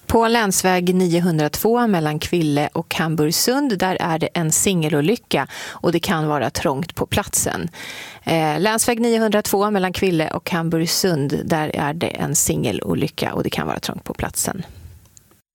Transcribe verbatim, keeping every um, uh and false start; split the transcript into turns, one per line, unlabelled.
På länsväg niohundratvå mellan Kville och Hamburgsund, där är det en singelolycka och det kan vara trångt på platsen. Eh, länsväg niohundratvå mellan Kville och Hamburgsund, där är det en singelolycka och det kan vara trångt på platsen.